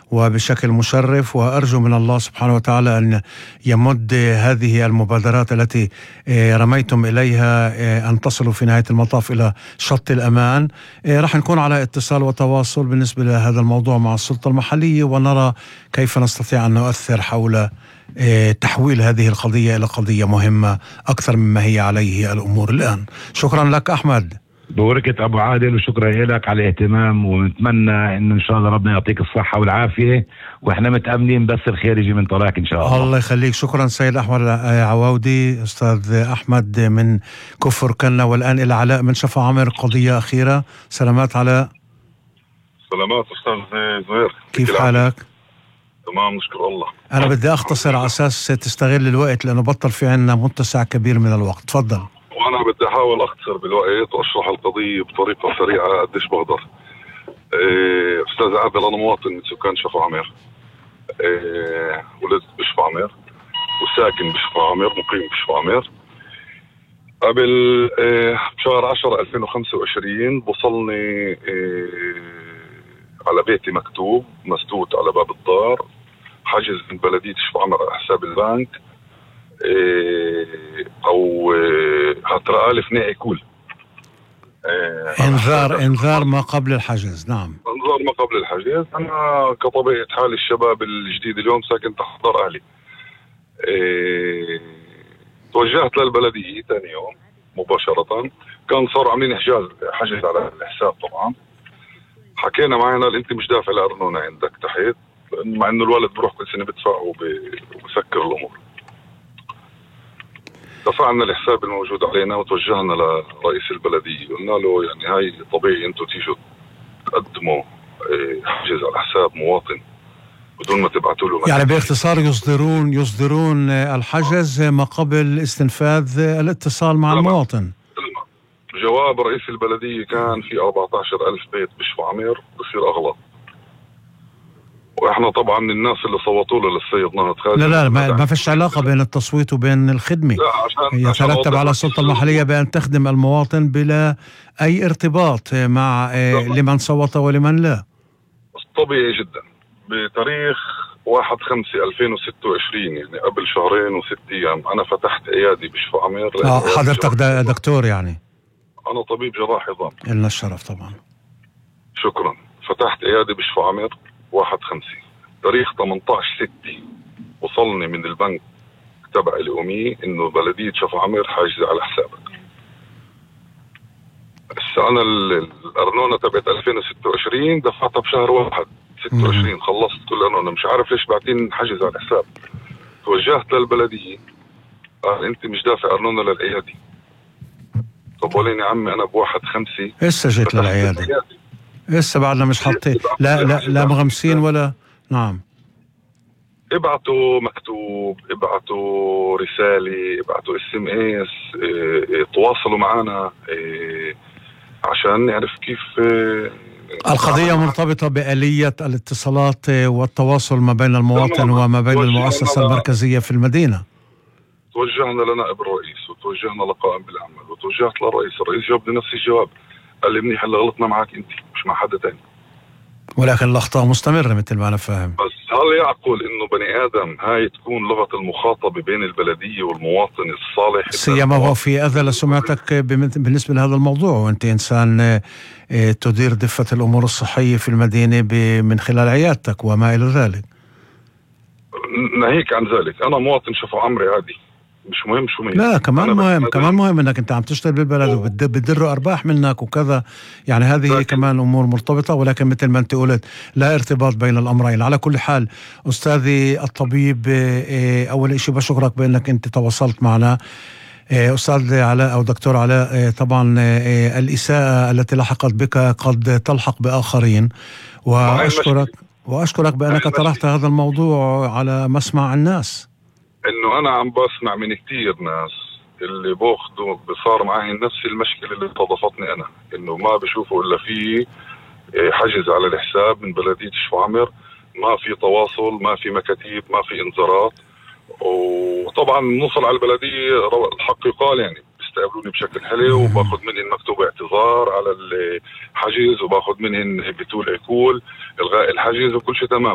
وبشكل مشرف، وأرجو من الله سبحانه وتعالى أن يمد هذه المبادرات التي رميتم إليها أن تصلوا في نهاية المطاف إلى شط الأمان. راح نكون على اتصال وتواصل بالنسبة لهذا الموضوع مع السلطة المحلية، ونرى كيف نستطيع أن نؤثر حول تحويل هذه القضية إلى قضية مهمة أكثر مما هي عليه الأمور الآن. شكرا لك أحمد. بوركة أبو عادل، وشكرا لك على الاهتمام، ونتمنى إن شاء الله ربنا يعطيك الصحة والعافية، وإحنا متأمنين بس الخير يجي من طريقك إن شاء الله. الله يخليك. شكرا سيد أحمد عواودي، أستاذ أحمد من كفر كنا. والآن إلى علاء من شفا عمر، قضية أخيرة. سلامات علاء. سلامات أستاذ زهير، كيف حالك؟ تمام نشكر الله. أنا بدي أختصر على أساس تستغل الوقت، لأنه بطل في عنا متسع كبير من الوقت. تفضل. وأنا بدي أحاول أختصر بالوقت وأشرح القضية بطريقة سريعة قديش بقدر. أستاذ عادل، أنا مواطن من سكان شفا عمر، ولدت بشفا عمر وساكن بشفا عمر، مقيم بشفا عمر. قبل بشهر 10 2025 بوصلني على بيتي مكتوب مسدود على باب الدار حجز من بلدية شفا عمر على حساب البنك، او هترقالي ثنائي كول. انذار ما قبل الحجز. نعم، انذار ما قبل الحجز. انا كطبيعة حال الشباب الجديد اليوم ساكن تحت دار اهلي. توجهت للبلدية ثاني يوم مباشرة، كان صاروا عاملين حجز على الحساب. طبعا حكينا معنا انت مش دافع الارنونة عندك تحت، مع انه الوالد بروح كل سنة بدفع وبسكر الامور. دفعنا الحساب الموجود علينا وتوجهنا لرئيس البلدية، قلنا له يعني هاي طبيعي انتم تيجوا تقدموا حجز على حساب مواطن بدون ما تبعتوا له. يعني باختصار يصدرون الحجز ما قبل استنفاذ الاتصال مع المواطن. جواب رئيس البلدية كان في 14,000 بيت بشفا عمر بصير أغلط، واحنا طبعا من الناس اللي صوتوا له للسيد نهض خالد. لا ما فيش علاقة بين التصويت وبين الخدمة. لا، يترتب على السلطة المحلية بأن تخدم المواطن بلا أي ارتباط مع لمن صوت ولمن لا. طبيعي جدا. بتاريخ 1/5/2026 يعني قبل شهرين و6 أيام أنا فتحت عيادي بشفا عمر. حضرتك دكتور يعني؟ أنا طبيب جراح عظام. لنا الشرف طبعا. شكرا. فتحت عيادي بشفا عمر 1/5. تاريخ 18/6 وصلني من البنك تبع الأمي إنه بلدية شفا عمر حاجزة على حسابك. هسه أنا الأرنونة تبعت 2026 دفعتها بشهر 1/26، خلصت كل الأرنونة. مش عارف ليش بعتين حجز على الحساب. توجهت للبلدية، قال أنت مش دافع أرنونة للعيادة. طب ولين يا عمي أنا ب1/5 هسه جيت للعيادة، هسه بعدنا مش حاطين لا مغمسين ولا. نعم. ابعتوا مكتوب، ابعتوا رسالة، ابعتوا SMS، تواصلوا معنا عشان نعرف كيف. القضية مرتبطة بآلية الاتصالات والتواصل ما بين المواطن وما بين المؤسسة المركزية في المدينة. توجهنا لنائب الرئيس، وتوجهنا لقائم بالعمل، وتوجهت للرئيس. الرئيس جاوبني نفس الجواب، قال لي منيح اللي غلطنا معك انت مش مع حدا تاني. ولكن الأخطاء مستمرة مثل ما أنا فاهم. بس هل يعقل إنه بني آدم هاي تكون لغة المخاطبة بين البلدية والمواطن الصالح؟ سيما هو في أذى لسمعتك بالنسبة لهذا الموضوع، وأنت إنسان تدير دفة الأمور الصحية في المدينة من خلال عيادتك وما إلى ذلك. ناهيك عن ذلك أنا مواطن شفا عمري عادي، مش مهم شو مين. لا كمان مهم انك انت عم تشتغل بالبلد وبتدر ارباح منك وكذا، يعني هذه كمان امور مرتبطه. ولكن مثل ما انت قلت لا ارتباط بين الامرين. على كل حال استاذي الطبيب، اول شيء بشكرك بانك انت تواصلت معنا. استاذ علاء او دكتور علاء، طبعا الاساءه التي لحقت بك قد تلحق باخرين، واشكرك بانك طرحت هذا الموضوع على مسمع الناس. انه انا عم بسمع من كتير ناس اللي باخذوا بصار معي نفس المشكله اللي استضافتني انا، انه ما بشوفوا الا في حجز على الحساب من بلديه شفا عمر، ما في تواصل، ما في مكاتيب، ما في انذارات. وطبعا نوصل على البلديه الحق يقال يعني بيستقبلوني بشكل حلو، وباخذ منهم مكتوب اعتذار على الحجز، وباخذ منهم بتول عقول الغاء الحجز، وكل شيء تمام.